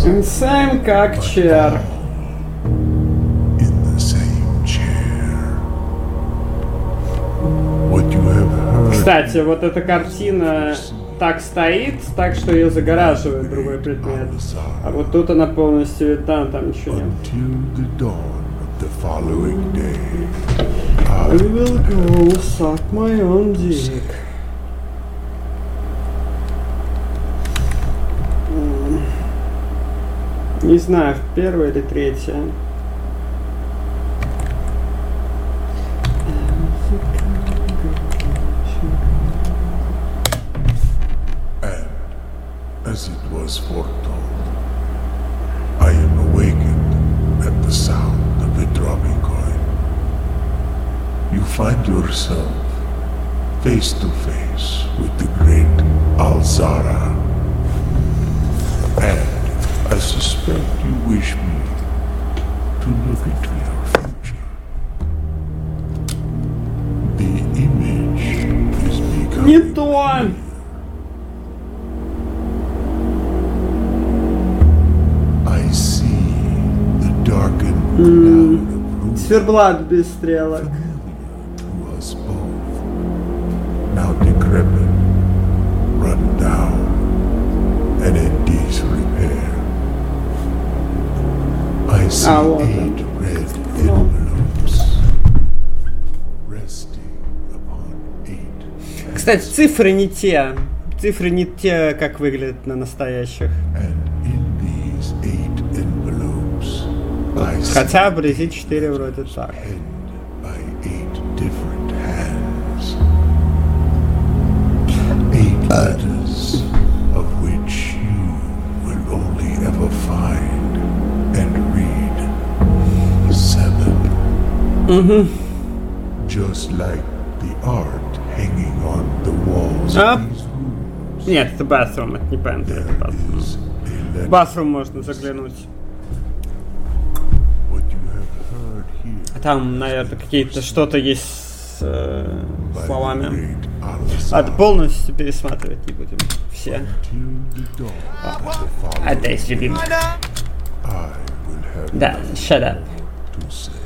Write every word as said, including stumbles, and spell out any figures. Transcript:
Сэм как чер. In the same chair. What you have heard. Кстати, вот эта картина так стоит, так что ее загораживает другой предмет. А вот тут она полностью видна, там ничего нет. Until the dawn of the following day. I will go suck my own dick. Не знаю, первая или третья. And as it was foretold, I am awakened at the sound of a dropping coin. You find yourself face to face with the great Alzara. And I suspect you wish me to look into your future. The image is becoming... Не то! I see the darkened cloud of ruin Циферблат без стрелок. to us both. Now decrepit, run down, and in disrepair. I see Ah, вот eight он. red envelopes resting upon eight. Кстати, цифры не те. Цифры не те, как выглядят на настоящих. And in these eight envelopes, I see Хотя вблизи четыре вроде так. penned by eight different hands. Eight letters of which you will only ever find and read seven. Just like the art hanging on the walls Ah. of these rooms. Нет, это bathroom, это не pantry, это There bathroom. is a letter. В bathroom можно заглянуть. What you have heard here Там, наверное, какие-то что-то есть с э, by the словами. great А Al-Azhar полностью пересматривать не будем. Все. till the dawn of the А following да, есть любимый. I will have Да, shut up. to say.